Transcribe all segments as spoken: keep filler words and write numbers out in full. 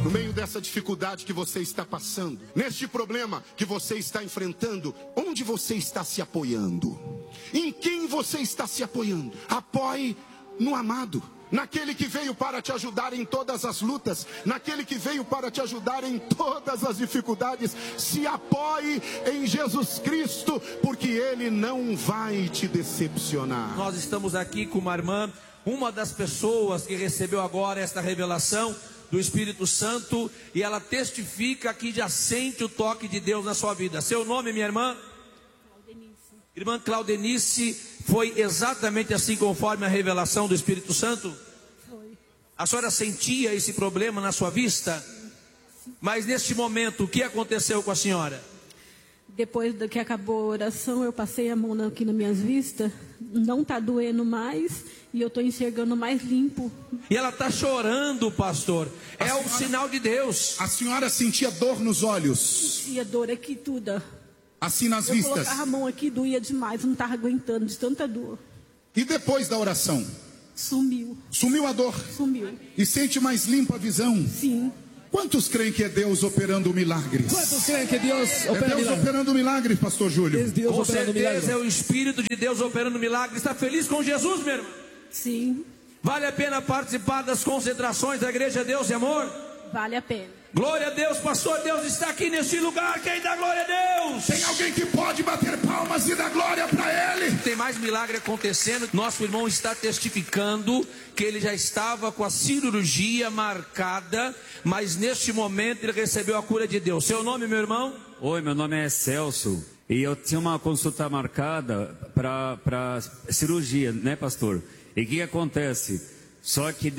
No meio dessa dificuldade que você está passando, neste problema que você está enfrentando, onde você está se apoiando? Em quem você está se apoiando? Apoie no amado, naquele que veio para te ajudar em todas as lutas, naquele que veio para te ajudar em todas as dificuldades. Se apoie em Jesus Cristo, porque Ele não vai te decepcionar. Nós estamos aqui com uma irmã, uma das pessoas que recebeu agora esta revelação do Espírito Santo, e ela testifica que já sente o toque de Deus na sua vida. Seu nome, minha irmã? Claudenice. Irmã Claudenice, foi exatamente assim conforme a revelação do Espírito Santo? Foi. A senhora sentia esse problema na sua vista? Sim. Mas neste momento, o que aconteceu com a senhora? Depois que acabou a oração, eu passei a mão aqui nas minhas vistas, não está doendo mais, e eu estou enxergando mais limpo. E ela está chorando, pastor, é senhora, o sinal de Deus. A senhora sentia dor nos olhos? Sentia dor aqui tudo. Assim nas eu vistas? Eu colocava a mão aqui, doía demais, não estava aguentando de tanta dor. E depois da oração? Sumiu. Sumiu a dor? Sumiu. E sente mais limpa a visão? Sim. Quantos creem que é Deus operando milagres? Quantos creem que Deus opera é Deus milagres? operando milagres, pastor Júlio? Deus com certeza é o Espírito de Deus operando milagres. Está feliz com Jesus, meu irmão? Sim. Vale a pena participar das concentrações da Igreja Deus e Amor? Vale a pena. Glória a Deus, pastor, Deus está aqui neste lugar. Quem dá glória a Deus? Tem alguém que pode bater palmas e dar glória para Ele? Tem mais milagre acontecendo. Nosso irmão está testificando que ele já estava com a cirurgia marcada, mas neste momento ele recebeu a cura de Deus. Seu nome, meu irmão? Oi, meu nome é Celso. E eu tinha uma consulta marcada para cirurgia, né, pastor? E o que acontece? Só que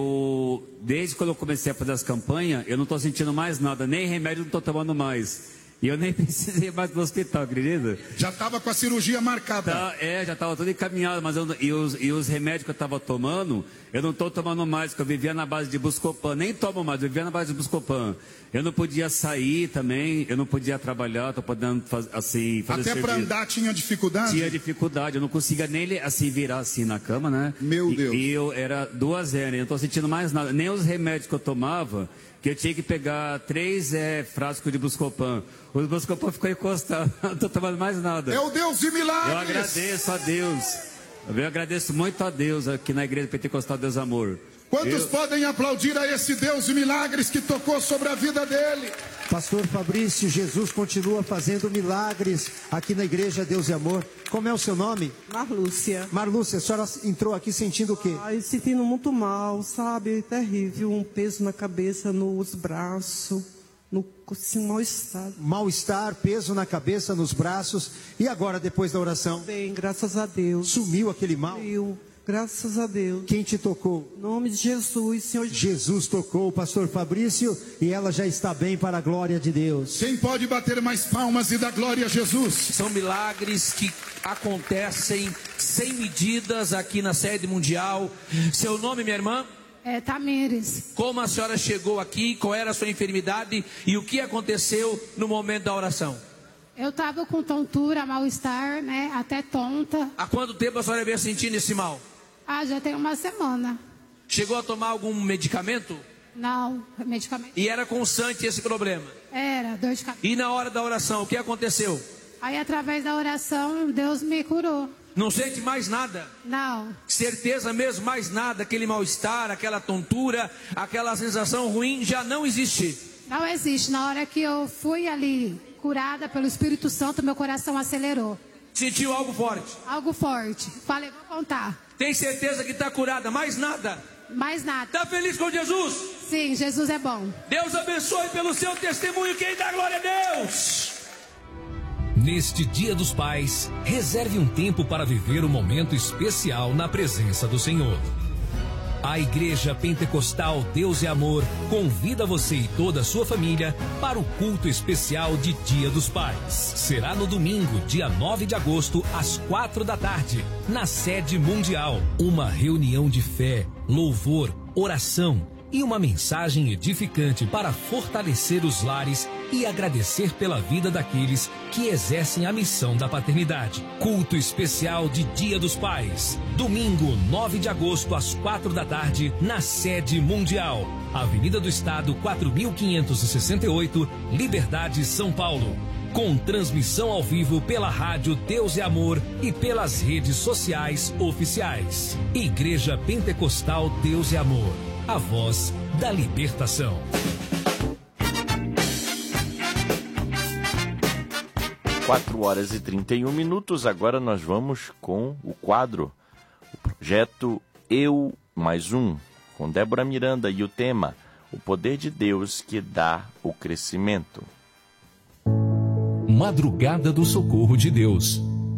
eu, desde quando eu comecei a fazer as campanhas, eu não estou sentindo mais nada, nem remédio não estou tomando mais. E eu nem precisei mais do hospital, acredita? Já estava com a cirurgia marcada. Tá, é, já estava tudo encaminhado, mas eu, e, os, e os remédios que eu estava tomando, eu não estou tomando mais, porque eu vivia na base de Buscopan, nem tomo mais, eu vivia na base de Buscopan. Eu não podia sair também, eu não podia trabalhar, estou podendo fazer assim, fazer Até para andar tinha dificuldade? Tinha dificuldade, eu não conseguia nem assim virar assim na cama, né? Meu e, Deus. E eu era duas hernias, eu não estou sentindo mais nada, nem os remédios que eu tomava, que eu tinha que pegar três é, frascos de Buscopan. O Buscopan ficou encostado, não estou tomando mais nada. É o Deus de milagres. Eu agradeço a Deus. Eu agradeço muito a Deus aqui na Igreja Pentecostal Deus Amor. Quantos eu... podem aplaudir a esse Deus de milagres que tocou sobre a vida dele? Pastor Fabrício, Jesus continua fazendo milagres aqui na Igreja Deus e Amor. Como é o seu nome? Marlúcia. Marlúcia, a senhora entrou aqui sentindo o quê? Ai, sentindo muito mal, sabe? Terrível, um peso na cabeça, nos braços, no assim, mal-estar. Mal-estar, peso na cabeça, nos braços. E agora, depois da oração? Bem, graças a Deus. Sumiu aquele mal? Sumiu. Graças a Deus. Quem te tocou? Em nome de Jesus, Senhor. Jesus tocou o pastor Fabrício e ela já está bem para a glória de Deus. Quem pode bater mais palmas e dar glória a Jesus? São milagres que acontecem sem medidas aqui na sede mundial. Seu nome, minha irmã? É Tamires. Como a senhora chegou aqui? Qual era a sua enfermidade? E o que aconteceu no momento da oração? Eu estava com tontura, mal-estar, né? Até tonta. Há quanto tempo a senhora veio sentindo esse mal? Ah, já tem uma semana. Chegou a tomar algum medicamento? Não, medicamento. E era constante esse problema? Era, dor de cabeça. E na hora da oração, o que aconteceu? Aí, através da oração, Deus me curou. Não sente mais nada? Não. Certeza mesmo, mais nada. Aquele mal-estar, aquela tontura, aquela sensação ruim já não existe? Não existe. Na hora que eu fui ali, curada pelo Espírito Santo, meu coração acelerou. Sentiu algo forte? Algo forte. Falei, vou contar. Tem certeza que está curada? Mais nada? Mais nada. Está feliz com Jesus? Sim, Jesus é bom. Deus abençoe pelo seu testemunho. Quem dá glória a Deus? Neste Dia dos Pais, reserve um tempo para viver um momento especial na presença do Senhor. A Igreja Pentecostal Deus e Amor convida você e toda a sua família para o culto especial de Dia dos Pais. Será no domingo, dia nove de agosto, às quatro da tarde, na sede mundial. Uma reunião de fé, louvor, oração e uma mensagem edificante para fortalecer os lares e agradecer pela vida daqueles que exercem a missão da paternidade. Culto especial de Dia dos Pais. Domingo, nove de agosto, às quatro da tarde, na sede mundial. Avenida do Estado, quatro mil quinhentos e sessenta e oito, Liberdade, São Paulo. Com transmissão ao vivo pela rádio Deus é Amor e pelas redes sociais oficiais. Igreja Pentecostal Deus é Amor, a voz da libertação. quatro horas e trinta e um minutos, agora nós vamos com o quadro, o projeto Eu Mais Um, com Débora Miranda e o tema, o poder de Deus que dá o crescimento. Madrugada do Socorro de Deus.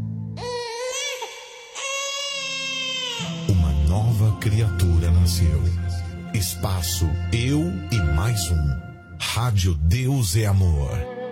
Uma nova criatura nasceu. Espaço Eu e Mais Um. Rádio Deus é Amor.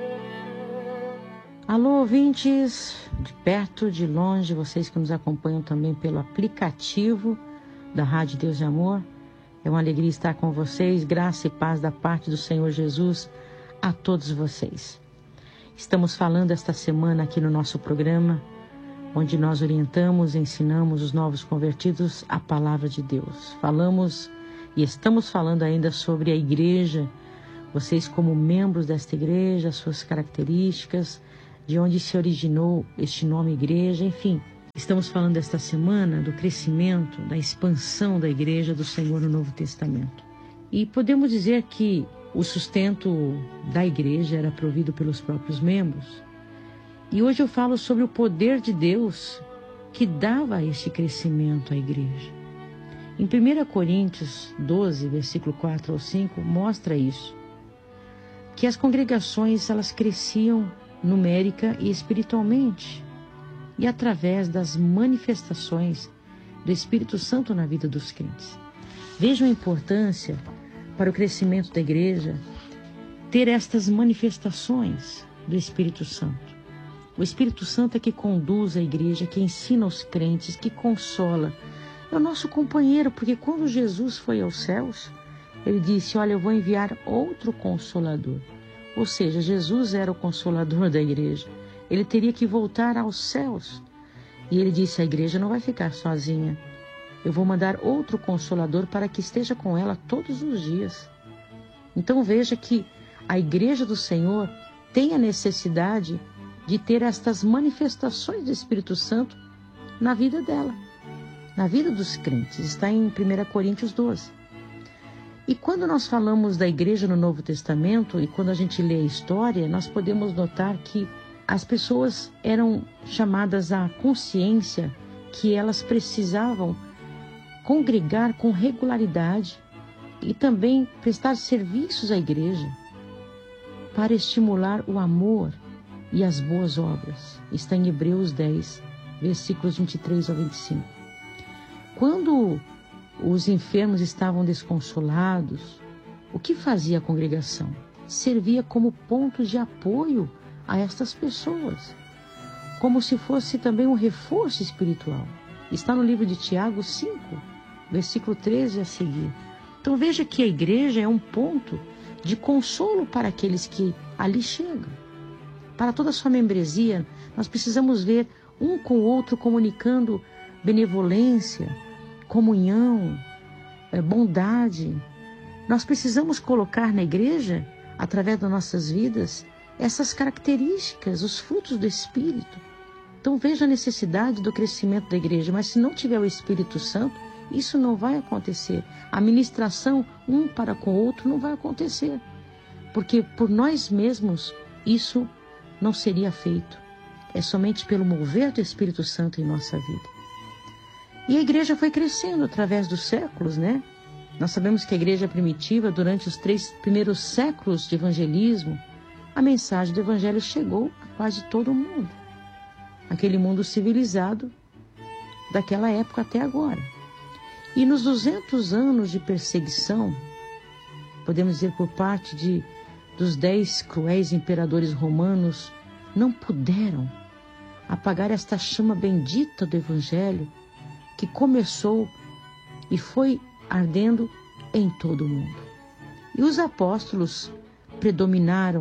Alô, ouvintes, de perto, de longe, vocês que nos acompanham também pelo aplicativo da Rádio Deus é Amor. É uma alegria estar com vocês, graça e paz da parte do Senhor Jesus a todos vocês. Estamos falando esta semana aqui no nosso programa, onde nós orientamos e ensinamos os novos convertidos a palavra de Deus. Falamos e estamos falando ainda sobre a igreja, vocês como membros desta igreja, suas características, de onde se originou este nome igreja, enfim. Estamos falando esta semana do crescimento, da expansão da igreja do Senhor no Novo Testamento. E podemos dizer que o sustento da igreja era provido pelos próprios membros. E hoje eu falo sobre o poder de Deus que dava este crescimento à igreja. Em primeira Coríntios doze, versículo quatro ao cinco, mostra isso. Que as congregações, elas cresciam numérica e espiritualmente. E através das manifestações do Espírito Santo na vida dos crentes. Vejam a importância para o crescimento da igreja, ter estas manifestações do Espírito Santo. O Espírito Santo é que conduz a igreja, que ensina os crentes, que consola. É o nosso companheiro, porque quando Jesus foi aos céus, ele disse, olha, eu vou enviar outro Consolador. Ou seja, Jesus era o Consolador da igreja. Ele teria que voltar aos céus. E ele disse, a igreja não vai ficar sozinha. Eu vou mandar outro Consolador para que esteja com ela todos os dias. Então veja que a igreja do Senhor tem a necessidade de ter estas manifestações do Espírito Santo na vida dela, na vida dos crentes. Está em primeira Coríntios doze. E quando nós falamos da igreja no Novo Testamento, e quando a gente lê a história, nós podemos notar que as pessoas eram chamadas à consciência que elas precisavam congregar com regularidade e também prestar serviços à igreja para estimular o amor e as boas obras. Está em Hebreus dez, versículos vinte e três ao vinte e cinco. Quando os enfermos estavam desconsolados, o que fazia a congregação? Servia como ponto de apoio a estas pessoas, como se fosse também um reforço espiritual. Está no livro de Tiago cinco, versículo treze a seguir. Então veja que a igreja é um ponto de consolo para aqueles que ali chegam. Para toda a sua membresia, nós precisamos ver um com o outro comunicando benevolência, comunhão, bondade. Nós precisamos colocar na igreja, através das nossas vidas, essas características, os frutos do Espírito. Então veja a necessidade do crescimento da igreja, mas se não tiver o Espírito Santo, isso não vai acontecer. A ministração um para com o outro não vai acontecer, porque por nós mesmos isso não seria feito. É somente pelo mover do Espírito Santo em nossa vida. E a igreja foi crescendo através dos séculos, né? Nós sabemos que a igreja primitiva, durante os três primeiros séculos de evangelismo, a mensagem do evangelho chegou a quase todo mundo. Aquele mundo civilizado daquela época até agora. E nos duzentos anos de perseguição, podemos dizer por parte de, dos dez cruéis imperadores romanos, não puderam apagar esta chama bendita do evangelho que começou e foi ardendo em todo o mundo. E os apóstolos predominaram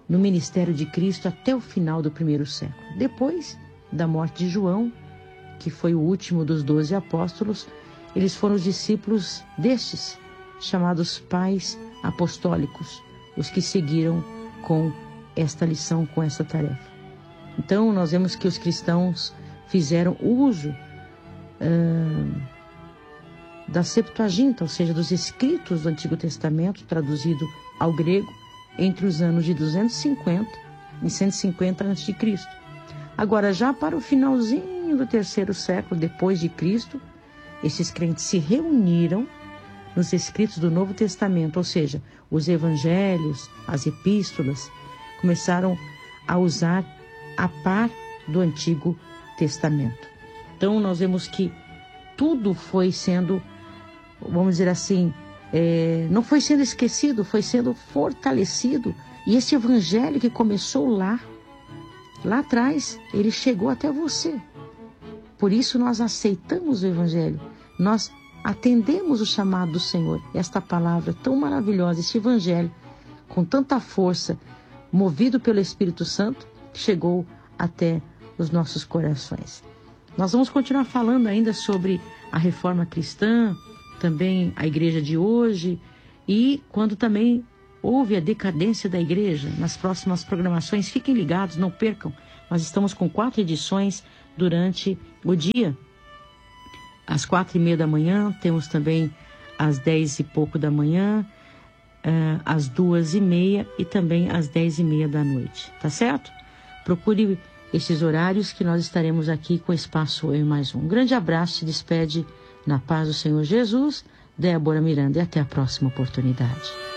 no ministério de Cristo até o final do primeiro século. Depois da morte de João, que foi o último dos doze apóstolos, eles foram os discípulos destes, chamados pais apostólicos, os que seguiram com esta lição, com essa tarefa. Então, nós vemos que os cristãos fizeram uso uh, da Septuaginta, ou seja, dos escritos do Antigo Testamento, traduzido ao grego, entre os anos de duzentos e cinquenta e cento e cinquenta antes de Cristo. Agora, já para o finalzinho do terceiro século depois de Cristo, esses crentes se reuniram nos escritos do Novo Testamento, ou seja, os evangelhos, as epístolas, começaram a usar a par do Antigo Testamento. Então, nós vemos que tudo foi sendo, vamos dizer assim, é, não foi sendo esquecido, foi sendo fortalecido. E esse evangelho que começou lá, lá atrás, ele chegou até você. Por isso nós aceitamos o evangelho, nós atendemos o chamado do Senhor. Esta palavra tão maravilhosa, esse evangelho, com tanta força, movido pelo Espírito Santo, chegou até os nossos corações. Nós vamos continuar falando ainda sobre a reforma cristã, também a igreja de hoje, e quando também houve a decadência da igreja. Nas próximas programações, fiquem ligados, não percam. Nós estamos com quatro edições durante o dia. Às quatro e meia da manhã, temos também às dez e pouco da manhã, uh, às duas e meia e também às dez e meia da noite. Tá certo? Procure esses horários que nós estaremos aqui com o Espaço Eu Mais Um. Um grande abraço, se despede na paz do Senhor Jesus, Débora Miranda, e até a próxima oportunidade.